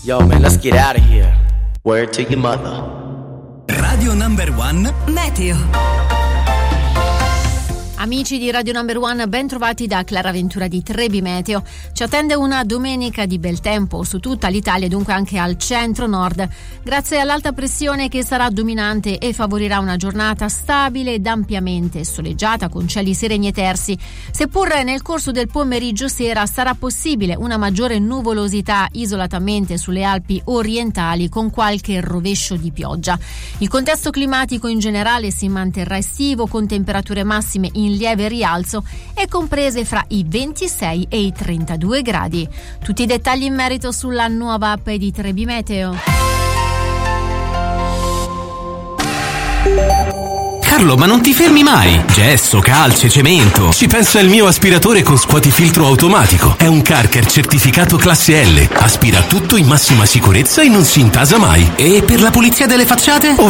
Yo, man, let's get out of here. Word to your mother. Radio Number One Meteo. Amici di Radio Number One, ben trovati da Clara Ventura di Trebi Meteo. Ci attende una domenica di bel tempo su tutta l'Italia e dunque anche al centro-nord, grazie all'alta pressione che sarà dominante e favorirà una giornata stabile ed ampiamente soleggiata con cieli sereni e tersi. Seppur nel corso del pomeriggio sera sarà possibile una maggiore nuvolosità isolatamente sulle Alpi orientali con qualche rovescio di pioggia. Il contesto climatico in generale si manterrà estivo con temperature massime in lieve rialzo e comprese fra i 26 e i 32 gradi. Tutti i dettagli in merito sulla nuova app di Trebi Meteo. Carlo, ma non ti fermi mai? Gesso, calce, cemento. Ci pensa il mio aspiratore con scuotifiltro automatico. È un Carker certificato classe L. Aspira tutto in massima sicurezza e non si intasa mai. E per la pulizia delle facciate?